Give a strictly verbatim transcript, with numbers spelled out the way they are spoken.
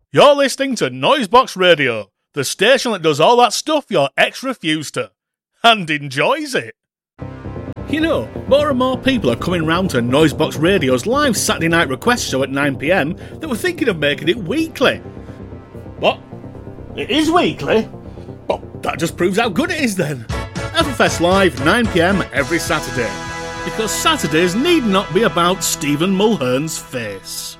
You're listening to Noisebox Radio, the station that does all that stuff your ex refused to, and enjoys it. You know, more and more people are coming round to Noisebox Radio's live Saturday night request show at nine p m that we're thinking of making it weekly. What? It is weekly? Well, that just proves how good it is then. Everfest Live, nine p m every Saturday. Because Saturdays need not be about Stephen Mulhern's face.